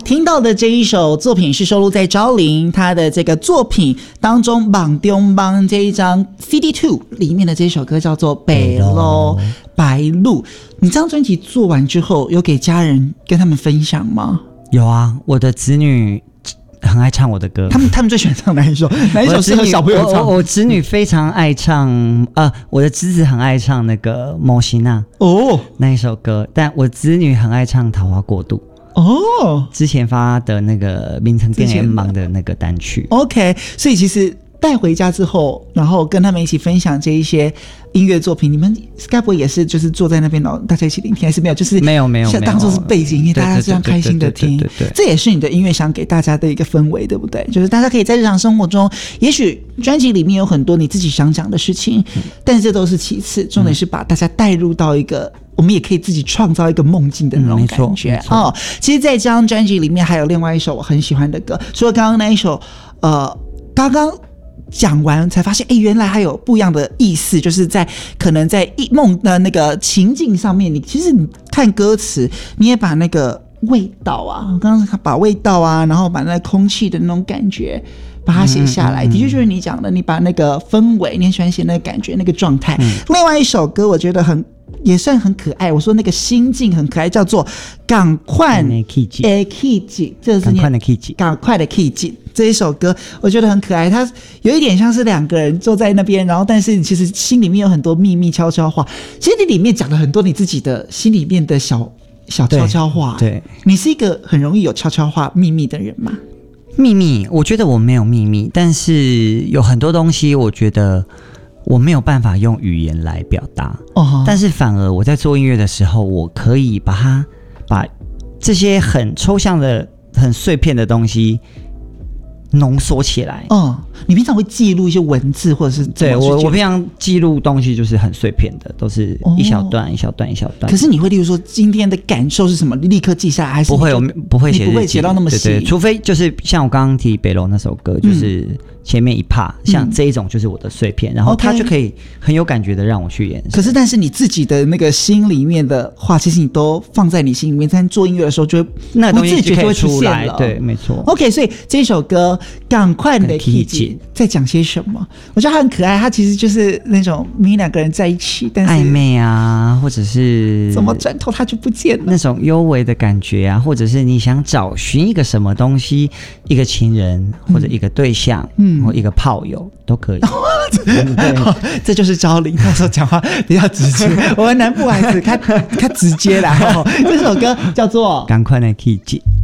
听到的这一首作品是收录在昭玲她的这个作品当中，绑中邦这一张 CD2 里面的这首歌叫做《北路白鹭》。你这张专辑做完之后，有给家人跟他们分享吗？ 有啊，我的子女很爱唱我的歌。他们最喜欢唱哪一首？哪一首适合小朋友唱？ 我子女非常爱唱，我的侄子很爱唱那个《摩西娜》那一首歌，但我子女很爱唱《桃花过渡》。之前发的那个名城电 M 忙的那个单曲。OK， 所以其实带回家之后，然后跟他们一起分享这一些音乐作品，你们该不会也是就是坐在那边然后大家一起聆听，还是没有？就是没有当作是背景音乐，大家这样开心的听。这也是你的音乐想给大家的一个氛围，对不对？就是大家可以在日常生活中，也许专辑里面有很多你自己想讲的事情，但是这都是其次，重点是把大家带入到一个。我们也可以自己创造一个梦境的那种感觉其实在这张专辑里面还有另外一首我很喜欢的歌，除了刚刚那一首刚刚讲完才发现原来还有不一样的意思，就是可能在梦的那个情境上面，其实你看歌词你也把那个味道啊，刚刚把味道啊，然后把那空气的那种感觉把它写下来，的确就是你讲的，你把那个氛围，你很喜欢写那个感觉那个状态。另外一首歌我觉得也算很可爱，我说那个心境很可爱，叫做赶快的 Kiji， 这是赶快的 Kiji 这一首歌我觉得很可爱，它有一点像是两个人坐在那边，然后但是其实心里面有很多秘密悄悄话，其实你里面讲了很多你自己的心里面的小悄悄话。对，你是一个很容易有悄悄话秘密的人吗？ 秘密，我觉得我没有秘密，但是有很多东西我觉得我没有办法用语言来表达，但是反而我在做音乐的时候，我可以把这些很抽象的、很碎片的东西浓缩起来。 你平常会记录一些文字，或者是对我平常记录东西就是很碎片的，都是一小段一小段一小段。 可是你会例如说今天的感受是什么，立刻记下来，还是不会？我不会写日记， 你不会写到那么细。 对，除非就是像我刚刚提北楼那首歌，就是前面一 part，像这一种就是我的碎片，然后它就可以很有感觉的让我去演。 可是但是你自己的那个心里面的话，其实你都放在你心里面，在做音乐的时候就会那不自觉就会出现了。 对，没错。 OK， 所以这首歌赶快的 Kiji 在讲些什么？我觉得它很可爱，它其实就是那种你两个人在一起，但是暧昧啊，或者是怎么转头它就不见了， 那种幽微的感觉啊，或者是你想找寻一个什么东西，一个情人或者一个对象，或一个炮友都可以。 这就是昭玲，那时候讲话比较直接。我们南部孩子他直接啦。这首歌叫做《 赶快来 Kiji》。